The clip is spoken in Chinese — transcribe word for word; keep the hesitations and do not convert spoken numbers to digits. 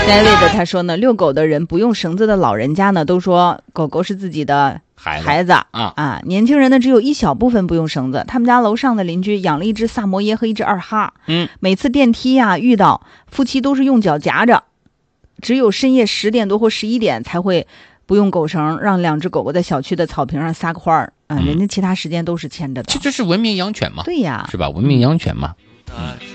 David 他说呢，遛狗的人不用绳子的老人家呢，都说狗狗是自己的孩子, 孩子啊啊！年轻人呢，只有一小部分不用绳子。他们家楼上的邻居养了一只萨摩耶和一只二哈， 嗯， 每次电梯呀、啊、遇到夫妻都是用脚夹着，只有深夜十点多或十一点才会不用狗绳，让两只狗狗在小区的草坪上撒个欢儿啊、嗯！人家其他时间都是牵着的， 这就是文明养犬嘛， 对呀， 是吧？文明养犬嘛。嗯